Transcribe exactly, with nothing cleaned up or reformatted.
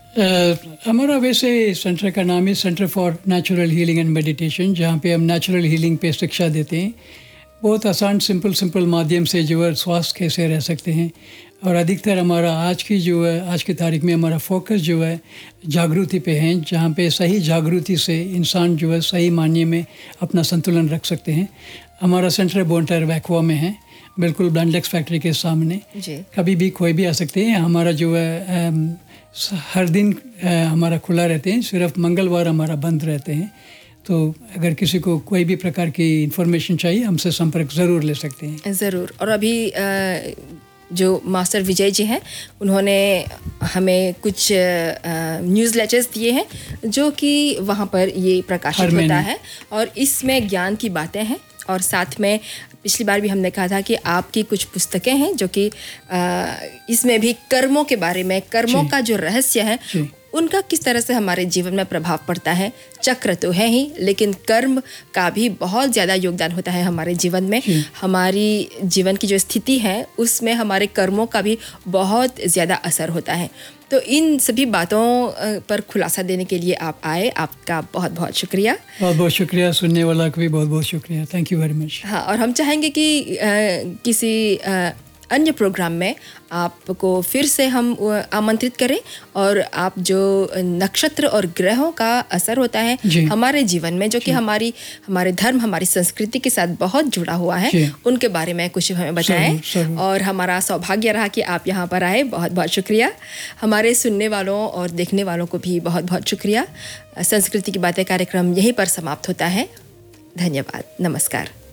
अ, हमारा वैसे सेंटर का नाम है centre for natural healing and meditation, जहाँ पे हम नेचुरल हीलिंग पे शिक्षा देते हैं। बहुत आसान सिंपल सिंपल माध्यम से जो है स्वास्थ्य कैसे रह सकते हैं। और अधिकतर हमारा आज की जो है आज की तारीख में हमारा फोकस जो है जागृति पे है, जहाँ पे सही जागृति से इंसान जो है सही मायने में अपना संतुलन रख सकते हैं। हमारा सेंटर बोनटर वैक्वा में है, बिल्कुल ब्लेंडेक्स फैक्ट्री के सामने। जी। कभी भी कोई भी आ सकते हैं। हमारा जो है अम, स- हर दिन अ, हमारा खुला रहते हैं, सिर्फ मंगलवार हमारा बंद रहते हैं। तो अगर किसी को कोई भी प्रकार की इंफॉर्मेशन चाहिए हमसे संपर्क ज़रूर ले सकते हैं। ज़रूर। और अभी अ, जो मास्टर विजय जी हैं उन्होंने हमें कुछ न्यूज़लेटर्स दिए हैं जो कि वहाँ पर ये प्रकाशित हर होता महीने। है और इसमें ज्ञान की बातें हैं। और साथ में पिछली बार भी हमने कहा था कि आपकी कुछ पुस्तकें हैं जो कि अ, इसमें भी कर्मों के बारे में, कर्मों जी। का जो रहस्य है जी। उनका किस तरह से हमारे जीवन में प्रभाव पड़ता है। चक्र तो है ही, लेकिन कर्म का भी बहुत ज़्यादा योगदान होता है हमारे जीवन में। जी। हमारी जीवन की जो स्थिति है उसमें हमारे कर्मों का भी बहुत ज़्यादा असर होता है। तो इन सभी बातों अ, पर खुलासा देने के लिए आप आए, आपका बहुत बहुत शुक्रिया। बहुत बहुत शुक्रिया, सुनने वाला का भी बहुत बहुत शुक्रिया। Thank you very much. हाँ, और हम चाहेंगे कि अ, किसी अ, अन्य प्रोग्राम में आपको फिर से हम अ, आमंत्रित करें और आप जो नक्षत्र और ग्रहों का असर होता है जी। हमारे जीवन में, जो कि हमारी हमारे धर्म, हमारी संस्कृति के साथ बहुत जुड़ा हुआ है, जी। उनके बारे में कुछ हमें बताएं। जरूर, जरूर। और हमारा सौभाग्य रहा कि आप यहाँ पर आए। बहुत बहुत शुक्रिया। हमारे सुनने वालों और देखने वालों को भी बहुत बहुत शुक्रिया। संस्कृति की बातें कार्यक्रम यहीं पर समाप्त होता है। धन्यवाद। नमस्कार।